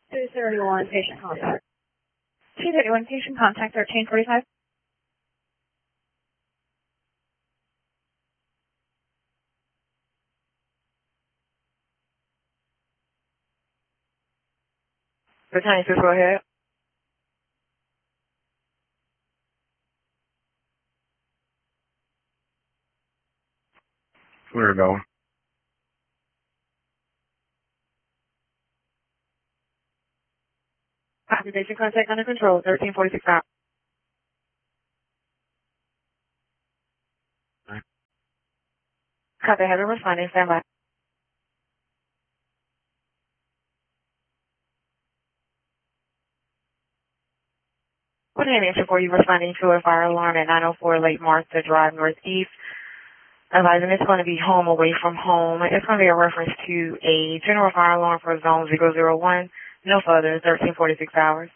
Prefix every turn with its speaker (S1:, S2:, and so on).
S1: 231 patient contact. 231 patient contact 1345.
S2: Returning to go ahead.
S3: Where it going?
S2: Copy, patient contact under control, 1346 out.
S3: Right.
S2: Copy, have it responding, stand by. What an answer for you responding to a fire alarm at 904 Lake Martha Drive Northeast. Advising it's going to be home away from home. It's going to be a reference to a general fire alarm for zone 001. No further, 1346 hours.